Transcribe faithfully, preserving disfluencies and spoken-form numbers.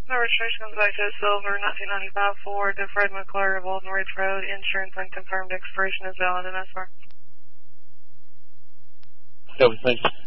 My registration comes back to Silver, nineteen ninety-five Ford, the Fred McClure of Walden Ridge Road. Insurance unconfirmed expiration is valid and S R. Copy, thank you.